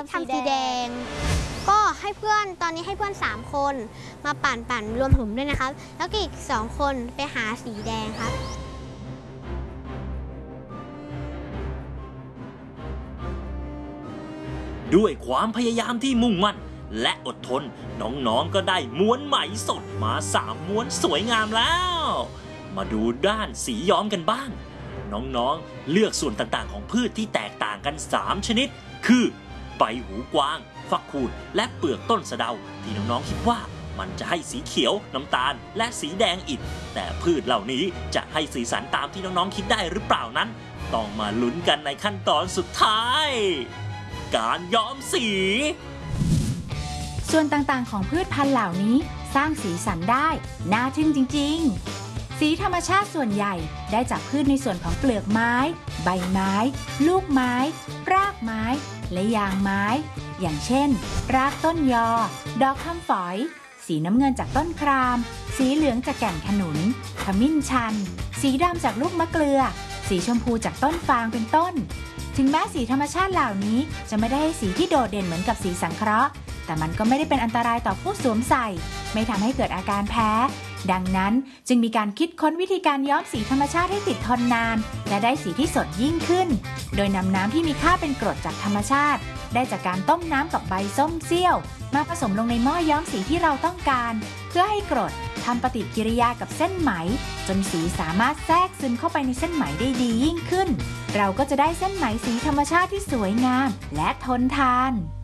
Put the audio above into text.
ทำสีแดงก็ให้เพื่อนตอนนี้ให้เพื่อน3 คนมาปั่นรวมผมด้วยนะครับแล้วก็อีก2 คนไปหาสีแดงครับด้วยความพยายามที่มุ่งมั่นและอดทนน้องๆก็ได้ม้วนไหมสดมา3 ม้วนสวยงามแล้วมาดูด้านสีย้อมกันบ้างน้องๆเลือกส่วนต่างๆของพืชที่แตกต่างกัน3 ชนิดคือใบหูกวางฟักคูนและเปลือกต้นสะเดาที่น้องๆคิดว่ามันจะให้สีเขียวน้ำตาลและสีแดงอิฐแต่พืชเหล่านี้จะให้สีสันตามที่น้องๆคิดได้หรือเปล่านั้นต้องมาลุ้นกันในขั้นตอนสุดท้ายการย้อมสีส่วนต่างๆของพืชพันธุ์เหล่านี้สร้างสีสันได้น่าทึ่งจริงๆสีธรรมชาติส่วนใหญ่ได้จากพืชในส่วนของเปลือกไม้ใบไม้ลูกไม้รากไม้และยางไม้อย่างเช่นรากต้นยอดอกคำฝอยสีน้ำเงินจากต้นครามสีเหลืองจากแก่นขนุนขมิ้นชันสีดำจากลูกมะเกลือสีชมพูจากต้นฟางเป็นต้นถึงแม้สีธรรมชาติเหล่านี้จะไม่ได้ให้สีที่โดดเด่นเหมือนกับสีสังเคราะห์แต่มันก็ไม่ได้เป็นอันตรายต่อผู้สวมใส่ไม่ทำให้เกิดอาการแพ้ดังนั้นจึงมีการคิดค้นวิธีการย้อมสีธรรมชาติให้ติดทนนานและได้สีที่สดยิ่งขึ้นโดยนำน้ำที่มีค่าเป็นกรดจากธรรมชาติได้จากการต้มน้ำกับใบส้มเสี้ยวมาผสมลงในหม้อย้อมสีที่เราต้องการเพื่อให้กรดทำปฏิกิริยากับเส้นไหมจนสีสามารถแทรกซึมเข้าไปในเส้นไหมได้ดียิ่งขึ้นเราก็จะได้เส้นไหมสีธรรมชาติที่สวยงามและทนทาน